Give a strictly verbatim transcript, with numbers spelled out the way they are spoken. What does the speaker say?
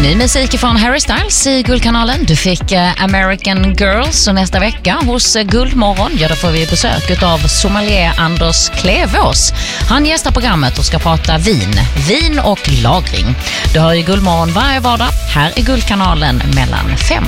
Ny musik från Harry Styles i Guldkanalen. Du fick American Girls, och nästa vecka hos Guldmorgon, ja, då får vi besök av sommelier Anders Klevås. Han gästar programmet och ska prata vin, vin och lagring. Du hör ju Guldmorgon varje vardag här i Guldkanalen mellan fem